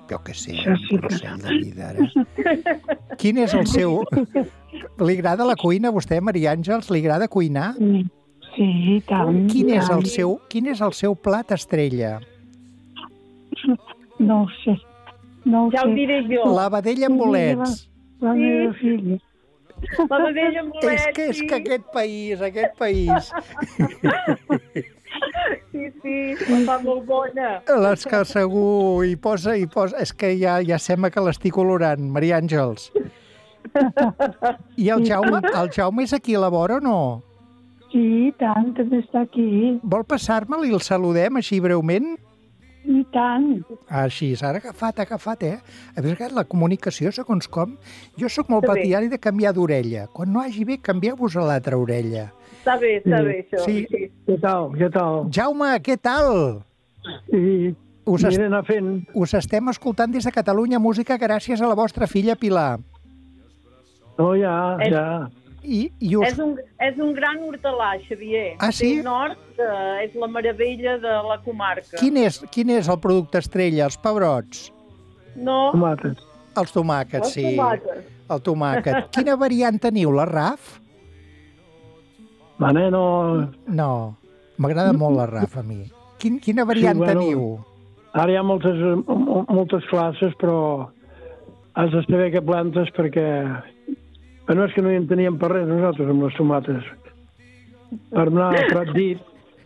jo què sé, Això sí un que consell de vida, ara. Quin és el seu... Li agrada la cuina a vostè, Maria Àngels? Li agrada cuinar? Sí, i tant. Quin és el tant. seu plat estrella? No ho sé. No ho Ja ho sé. diré jo. La vedella amb bolets. La meva filla. La vedella amb bolets, És que aquest país... Sí, la fa molt bona. Les que segur hi posa... És que ja sembla que l'estic olorant, Maria Àngels. I el Jaume és aquí a la vora o no? Sí, i tant, també està aquí. Vol passar-me'l i el saludem així breument? I tant. Així, ara agafat, eh? A veure, la comunicació, segons com, jo sóc molt partidari de canviar d'orella. Quan no hagi bé, canvieu-vos a l'altra orella. Està bé, això. Sí. Què tal? Jaume, què tal? Sí, mira anar fent. Us estem escoltant des de Catalunya Música gràcies a la vostra filla Pilar. No, ja. És un gran hortelà, Xavier. Ah, sí? El nord és la meravella de la comarca. Quin és el producte estrella? Els pebrots? No. Tomàquets. Els tomàquets, sí. Tomàquets. El tomàquet. Quina variant teniu, la Raf? No. No, m'agrada molt la Raf, a mi. Quina variant teniu? Ara hi ha moltes classes, però has de saber què plantes perquè... No és que no hi en teníem per res nosaltres amb les tomates. Per anar a Pratdip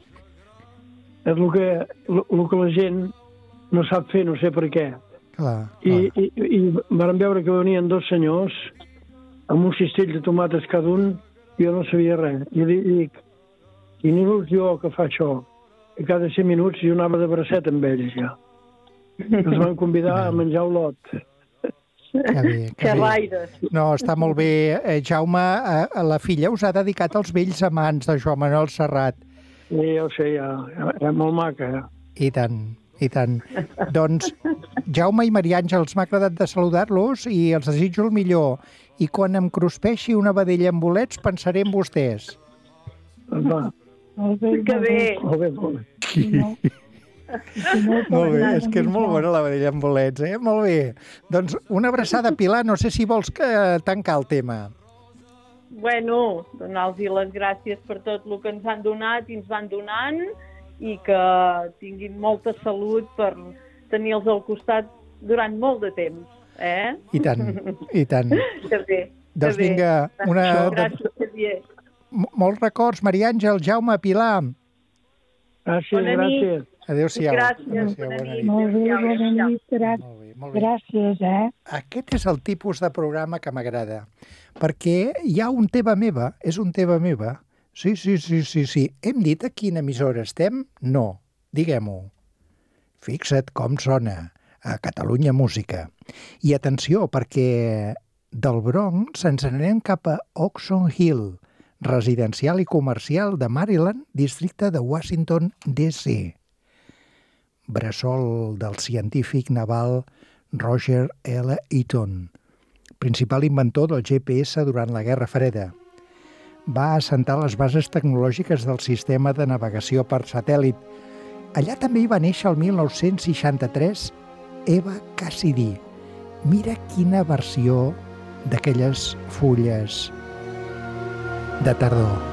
és el que la gent no sap fer, no sé per què. Clar. I vam veure que venien dos senyors amb un cistell de tomates cada un i jo no sabia res. I dic, quin il·lusió que fa això. I cada 5 minuts jo anava de bracet amb ells ja. Ens van convidar a menjar olot. Que bé. No, està molt bé. Jaume, la filla us ha dedicat els vells amants de Joan Manuel Serrat. Sí, ja ho sé, ja. És molt maca. I tant. Doncs, Jaume i Maria Àngels, m'ha agradat de saludar-los i els desitjo el millor. I quan em cruspeixi una vedella amb bolets, pensaré en vostès. Doncs va. Que bé. Molt bé. Molt bé, és que és molt bona la vedella amb bolets, eh? Molt bé. Doncs una abraçada, Pilar, no sé si vols tancar el tema. Bueno, donar-los les gràcies per tot el que ens han donat i ens van donant i que tinguin molta salut per tenir-los al costat durant molt de temps, eh? I tant. Que bé. Doncs vinga, Gràcies, Xavier. Molts records, Maria Àngels, Jaume, Pilar. Gràcies. Adéu-siau. Gràcies, bona nit. Molt bé, bona nit. Gràcies, Aquest és el tipus de programa que m'agrada, perquè hi ha un teva meva, és un teva meva. Sí. Hem dit a quina emissora estem? No, diguem-ho. Fixa't com sona, a Catalunya Música. I atenció, perquè del Bronx ens anem cap a Oxon Hill, residencial i comercial de Maryland, districte de Washington, D.C., bressol del científic naval Roger L. Eaton, principal inventor del GPS durant la Guerra Freda. Va assentar les bases tecnològiques del sistema de navegació per satèl·lit. Allà també hi va néixer el 1963 Eva Cassidy. Mira quina versió d'aquelles fulles de tardor.